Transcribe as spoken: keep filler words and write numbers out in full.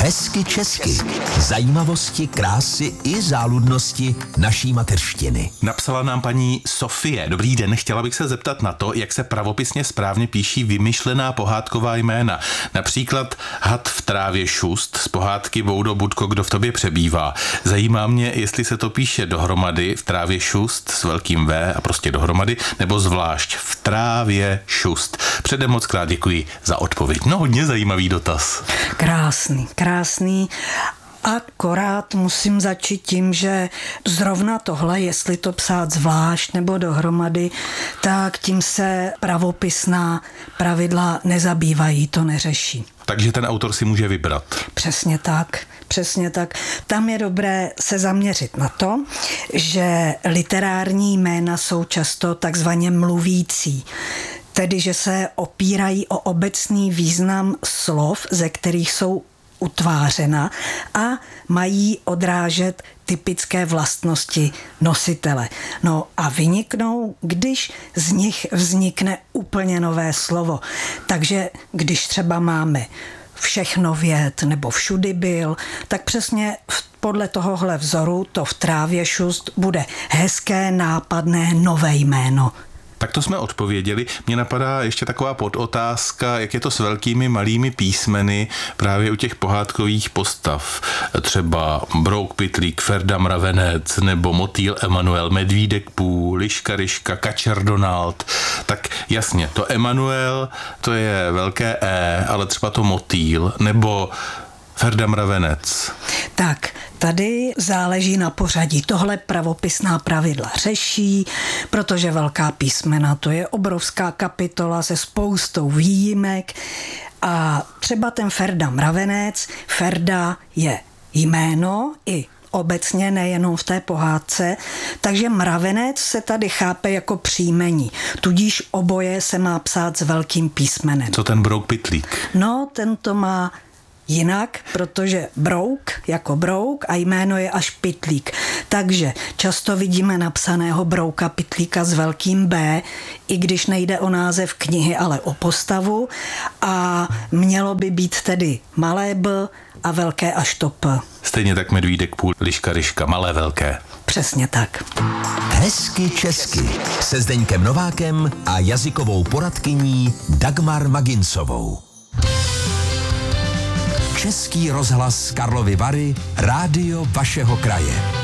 Hezky česky. Zajímavosti, krásy i záludnosti naší mateřštiny. Napsala nám paní Sofie. Dobrý den, chtěla bych se zeptat na to, jak se pravopisně správně píší vymyšlená pohádková jména. Například Had v trávě šust z pohádky Boudo Budko, kdo v tobě přebývá. Zajímá mě, jestli se to píše dohromady v trávě šust s velkým V a prostě dohromady, nebo zvlášť v trávě šust. Předem moc krát děkuji za odpověď. No, hodně zajímavý dotaz. Krásný, krásný. Akorát musím začít tím, že zrovna tohle, jestli to psát zvlášť nebo dohromady, tak tím se pravopisná pravidla nezabývají, to neřeší. Takže ten autor si může vybrat. Přesně tak, přesně tak. Tam je dobré se zaměřit na to, že literární jména jsou často takzvaně mluvící. Tedy, že se opírají o obecný význam slov, ze kterých jsou utvářena a mají odrážet typické vlastnosti nositele. No a vyniknou, když z nich vznikne úplně nové slovo. Takže když třeba máme všechno věd nebo všudy byl, tak přesně podle tohohle vzoru to v trávě šust bude hezké, nápadné, nové jméno. Tak to jsme odpověděli. Mně napadá ještě taková podotázka, jak je to s velkými malými písmeny právě u těch pohádkových postav. Třeba Brouk Pytlík, Ferda Mravenec nebo Motýl Emanuel, Medvídek Pů, Liška Ryška, Kačer Donald. Tak jasně, to Emanuel, to je velké E, ale třeba to Motýl nebo Ferda Mravenec. Tak, tady záleží na pořadí. Tohle pravopisná pravidla řeší, protože velká písmena to je obrovská kapitola se spoustou výjimek a třeba ten Ferda Mravenec, Ferda je jméno i obecně, nejenom v té pohádce, takže mravenec se tady chápe jako příjmení, tudíž oboje se má psát s velkým písmenem. Co ten Brouk Pytlík? No, ten to má jinak, protože brouk jako brouk a jméno je až Pytlík. Takže často vidíme napsaného Brouka Pytlíka s velkým B, i když nejde o název knihy, ale o postavu a mělo by být tedy malé B a velké až to P. Stejně tak Medvídek Půl, Liška Ryška, malé velké. Přesně tak. Hezky česky se Zdeňkem Novákem a jazykovou poradkyní Dagmar Maginsovou. Český rozhlas Karlovy Vary, rádio vašeho kraje.